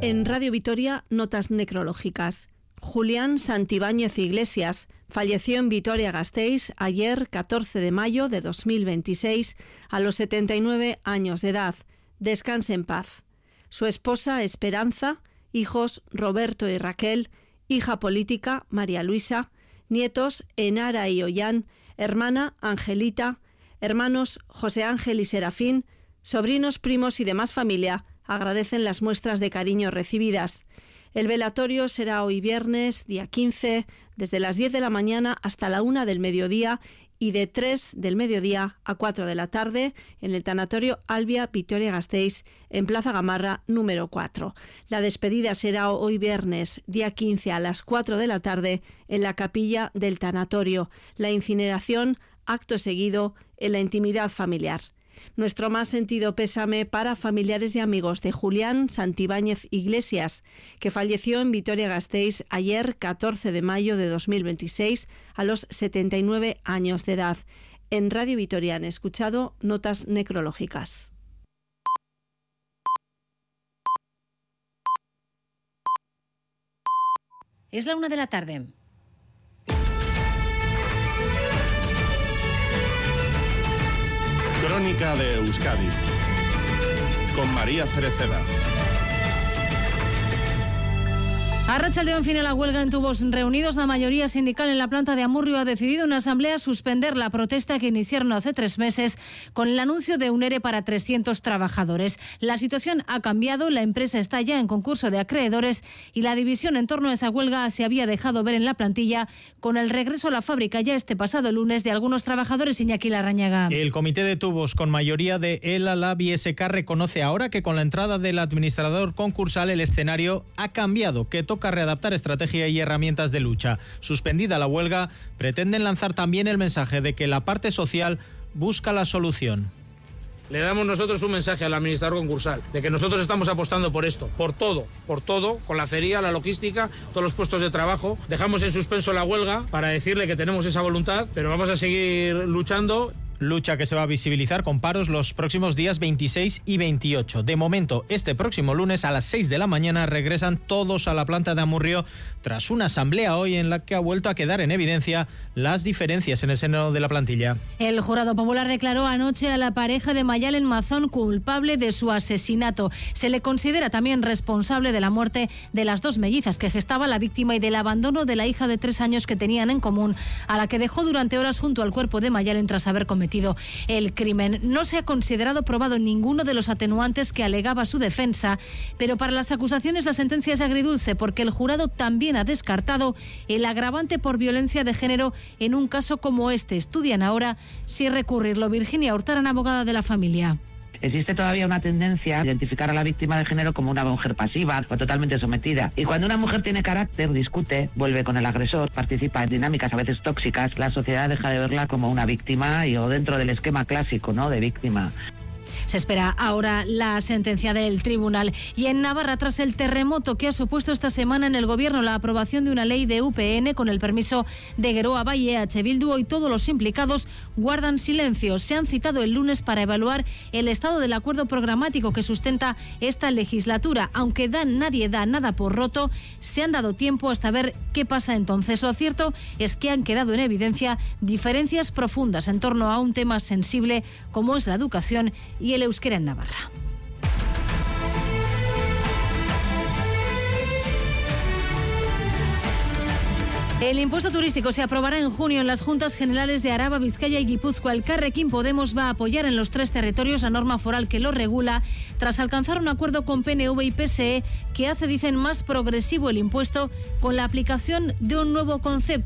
En Radio Vitoria, notas necrológicas. Julián Santibáñez Iglesias falleció en Vitoria-Gasteiz ayer, 14 de mayo de 2026, a los 79 años de edad. Descanse en paz. Su esposa, Esperanza, hijos Roberto y Raquel, hija política, María Luisa, nietos Enara y Ollán, hermana Angelita, hermanos José Ángel y Serafín, sobrinos, primos y demás familia agradecen las muestras de cariño recibidas. El velatorio será hoy viernes, día 15, desde las 10 de la mañana hasta la 1 del mediodía y de 3 del mediodía a 4 de la tarde en el tanatorio Albia Vitoria-Gasteiz en Plaza Gamarra número 4. La despedida será hoy viernes, día 15 a las 4 de la tarde en la capilla del tanatorio. La incineración, acto seguido, en la intimidad familiar. Nuestro más sentido pésame para familiares y amigos de Julián Santibáñez Iglesias, que falleció en Vitoria-Gasteiz ayer, 14 de mayo de 2026, a los 79 años de edad. En Radio Vitoria han escuchado notas necrológicas. Es la 1 de la tarde. Crónica de Euskadi con María Cereceda. Arratsaldeon final la huelga en tubos reunidos. La mayoría sindical en la planta de Amurrio ha decidido en asamblea suspender la protesta que iniciaron hace 3 meses con el anuncio de un ERE para 300 trabajadores. La situación ha cambiado, la empresa está ya en concurso de acreedores y la división en torno a esa huelga se había dejado ver en la plantilla con el regreso a la fábrica ya este pasado lunes de algunos trabajadores. Iñaki Larrañaga. El comité de tubos con mayoría de ELA, LAB y SK reconoce ahora que con la entrada del administrador concursal el escenario ha cambiado, que toca readaptar estrategia y herramientas de lucha. Suspendida la huelga, pretenden lanzar también el mensaje de que la parte social busca la solución. Le damos nosotros un mensaje al administrador concursal de que nosotros estamos apostando por esto, por todo, con la acería, la logística, todos los puestos de trabajo. Dejamos en suspenso la huelga para decirle que tenemos esa voluntad, pero vamos a seguir luchando. Lucha que se va a visibilizar con paros los próximos días 26 y 28. De momento, este próximo lunes a las 6 de la mañana regresan todos a la planta de Amurrio tras una asamblea hoy en la que ha vuelto a quedar en evidencia las diferencias en el seno de la plantilla. El jurado popular declaró anoche a la pareja de Mayalen Mazón culpable de su asesinato. Se le considera también responsable de la muerte de las 2 mellizas que gestaba la víctima y del abandono de la hija de 3 años que tenían en común, a la que dejó durante horas junto al cuerpo de Mayalen tras haber cometido el crimen. No se ha considerado probado ninguno de los atenuantes que alegaba su defensa, pero para las acusaciones la sentencia es agridulce porque el jurado también ha descartado el agravante por violencia de género en un caso como este. Estudian ahora si recurrirlo. Virginia Hurtaran, abogada de la familia. Existe todavía una tendencia a identificar a la víctima de género como una mujer pasiva o totalmente sometida. Y cuando una mujer tiene carácter, discute, vuelve con el agresor, participa en dinámicas a veces tóxicas, la sociedad deja de verla como una víctima o dentro del esquema clásico, ¿no?, de víctima. Se espera ahora la sentencia del tribunal. Y en Navarra, tras el terremoto que ha supuesto esta semana en el gobierno la aprobación de una ley de UPN con el permiso de Geroa Bai y EH Bildu, y todos los implicados guardan silencio. Se han citado el lunes para evaluar el estado del acuerdo programático que sustenta esta legislatura. Aunque nadie da nada por roto, se han dado tiempo hasta ver qué pasa entonces. Lo cierto es que han quedado en evidencia diferencias profundas en torno a un tema sensible como es la educación y el euskera en Navarra. El impuesto turístico se aprobará en junio en las Juntas Generales de Araba, Vizcaya y Guipúzcoa. Elkarrekin Podemos va a apoyar en los 3 territorios la norma foral que lo regula, tras alcanzar un acuerdo con PNV y PSE que hace, dicen, más progresivo el impuesto con la aplicación de un nuevo concepto.